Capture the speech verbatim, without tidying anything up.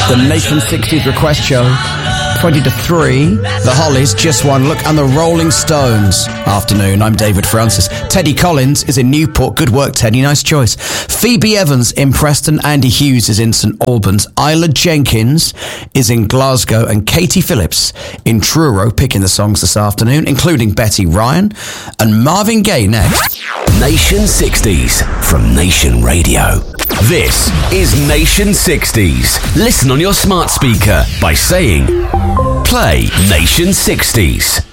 The Nation sixties Request Show. twenty to three. The Hollies, Just One Look, and the Rolling Stones. Afternoon, I'm David Francis. Teddy Collins is in Newport. Good work, Teddy. Nice choice. Phoebe Evans in Preston. Andy Hughes is in St Albans. Isla Jenkins is in Glasgow. And Katie Phillips in Truro picking the songs this afternoon, including Betty Ryan and Marvin Gaye next. Nation sixties from Nation Radio. This is Nation sixties. Listen on your smart speaker by saying, play Nation sixties.